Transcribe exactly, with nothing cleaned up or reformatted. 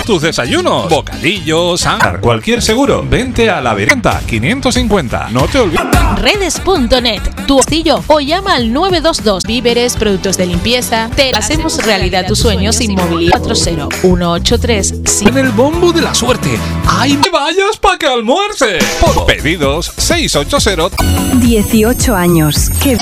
tus desayunos, bocadillos, hamburguesas, cualquier seguro. Vente a la Verienta quinientos cincuenta. No te olvides. Redes punto net, tu castillo, o llama al nueve dos dos. Víveres, productos de limpieza. Te hacemos realidad tus sueños. Inmobiliaria cuatro cero uno ocho tres. En el bombo de la suerte. ¡Ay, me vayas para que almuerce! Por pedidos seis ocho cero. dieciocho años. ¿Qué?